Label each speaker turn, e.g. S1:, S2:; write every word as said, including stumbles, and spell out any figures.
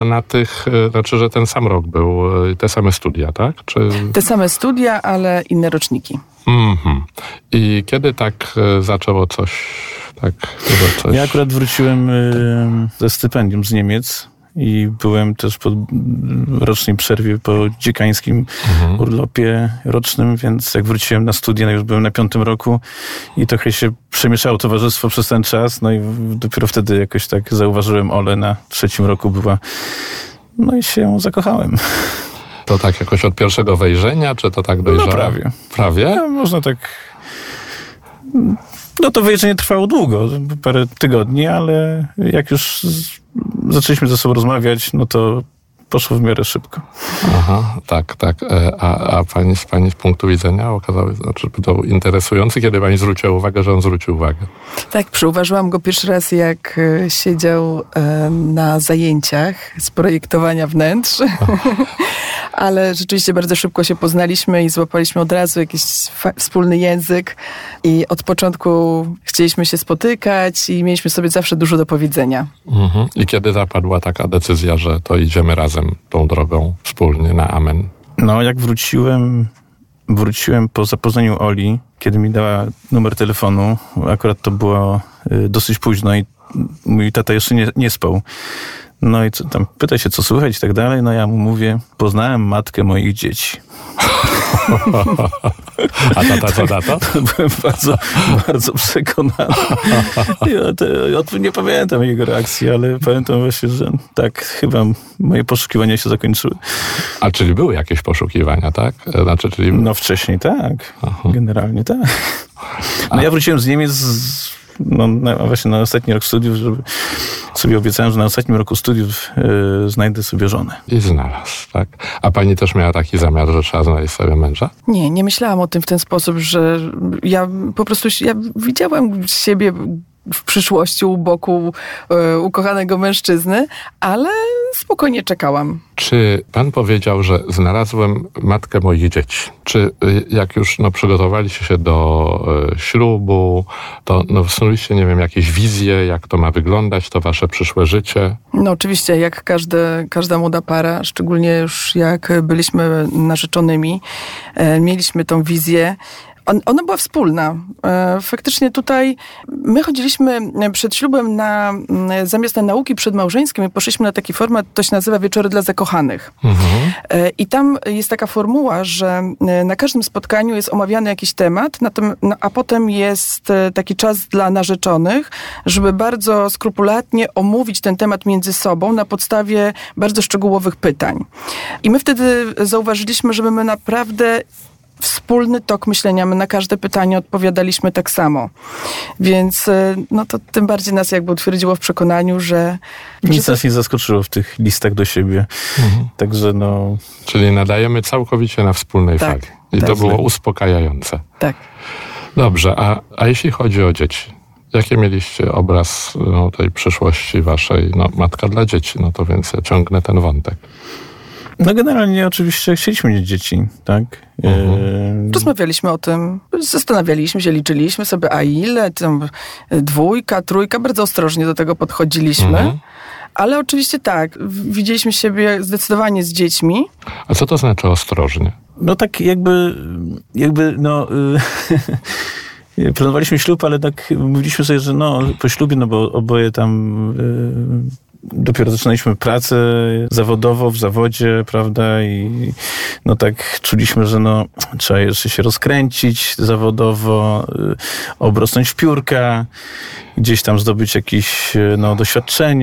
S1: na tych, znaczy, że ten sam rok był, te same studia, tak? Czy...
S2: Te same studia, ale inne roczniki.
S1: Mhm. I kiedy tak zaczęło coś, tak, coś...
S3: Ja akurat wróciłem ze stypendium z Niemiec i byłem też po rocznej przerwie po dziekańskim mhm. urlopie rocznym, więc jak wróciłem na studia, no już byłem na piątym roku i trochę się przemieszało towarzystwo przez ten czas, no i dopiero wtedy jakoś tak zauważyłem Olę na trzecim roku była, no i się zakochałem.
S1: To tak jakoś od pierwszego wejrzenia, czy to tak dojrzało?
S3: No prawie.
S1: Prawie?
S3: No, można tak... No to wejrzenie trwało długo, parę tygodni, ale jak już z... zaczęliśmy ze sobą rozmawiać, no to poszło w miarę szybko.
S1: Aha, tak, tak. A, a pani, z pani z punktu widzenia okazało, znaczy to interesujące, kiedy pani zwróciła uwagę, że on zwrócił uwagę?
S2: Tak, przyuważyłam go pierwszy raz, jak siedział na zajęciach z projektowania wnętrz. Ale rzeczywiście bardzo szybko się poznaliśmy i złapaliśmy od razu jakiś fa- wspólny język i od początku chcieliśmy się spotykać i mieliśmy sobie zawsze dużo do powiedzenia.
S1: Mhm. I kiedy zapadła taka decyzja, że to idziemy razem tą drogą wspólnie na Amen?
S3: No, jak wróciłem, wróciłem po zapoznaniu Oli, kiedy mi dała numer telefonu, akurat to było dosyć późno i mój tata jeszcze nie, nie spał. No i co, tam pyta się, co słychać i tak dalej. No ja mu mówię, poznałem matkę moich dzieci.
S1: A tata co na to?
S3: Byłem bardzo, bardzo przekonany. Ja te, nie pamiętam jego reakcji, ale pamiętam właśnie, że tak, chyba moje poszukiwania się zakończyły.
S1: A czyli były jakieś poszukiwania, tak? Znaczy, czyli...
S3: No wcześniej tak. Aha. Generalnie tak. No
S1: A.
S3: ja wróciłem z Niemiec z, no, na, właśnie na ostatni rok studiów, żeby sobie obiecałem, że na ostatnim roku studiów yy, znajdę sobie żonę.
S1: I znalazł, tak? A pani też miała taki zamiar, że trzeba znaleźć sobie męża?
S2: Nie, nie myślałam o tym w ten sposób, że ja po prostu ja widziałam siebie w przyszłości u boku e, ukochanego mężczyzny, ale spokojnie czekałam.
S1: Czy pan powiedział, że znalazłem matkę moich dzieci? Czy jak już no, przygotowaliście się do e, ślubu, to no, wsnuliście, nie wiem, jakieś wizje, jak to ma wyglądać, to wasze przyszłe życie?
S2: No oczywiście, jak każde, każda młoda para, szczególnie już jak byliśmy narzeczonymi, e, mieliśmy tą wizję. On, ona była wspólna. E, faktycznie tutaj my chodziliśmy przed ślubem na, zamiast na nauki przedmałżeńskie, my poszliśmy na taki format, to się nazywa Wieczory dla zakochanych. Mhm. E, I tam jest taka formuła, że na każdym spotkaniu jest omawiany jakiś temat, na tym, no, a potem jest taki czas dla narzeczonych, żeby bardzo skrupulatnie omówić ten temat między sobą na podstawie bardzo szczegółowych pytań. I my wtedy zauważyliśmy, że my naprawdę wspólny tok myślenia. My na każde pytanie odpowiadaliśmy tak samo. Więc no to tym bardziej nas jakby utwierdziło w przekonaniu, że...
S3: Nic
S2: że
S3: nas nie zaskoczyło w tych listach do siebie. Mhm. Także no...
S1: Czyli nadajemy całkowicie na wspólnej
S2: tak,
S1: fali. I
S2: tak,
S1: to było
S2: tak.
S1: uspokajające.
S2: Tak.
S1: Dobrze, a, a jeśli chodzi o dzieci? Jaki mieliście obraz no, tej przyszłości waszej? No, matka dla dzieci, no to więc ja ciągnę ten wątek.
S3: No generalnie oczywiście chcieliśmy mieć dzieci, tak?
S2: Mhm. E... Rozmawialiśmy o tym, zastanawialiśmy się, liczyliśmy sobie, a ile, tam dwójka, trójka, bardzo ostrożnie do tego podchodziliśmy. Mhm. Ale oczywiście tak, widzieliśmy siebie zdecydowanie z dziećmi.
S1: A co to znaczy ostrożnie?
S3: No tak jakby, jakby no... Y- planowaliśmy ślub, ale tak mówiliśmy sobie, że no po ślubie, no bo oboje tam... Y- Dopiero zaczynaliśmy pracę zawodowo, w zawodzie, prawda, i no tak czuliśmy, że no trzeba jeszcze się rozkręcić zawodowo, obrosnąć w piórka, gdzieś tam zdobyć jakieś no, doświadczenie.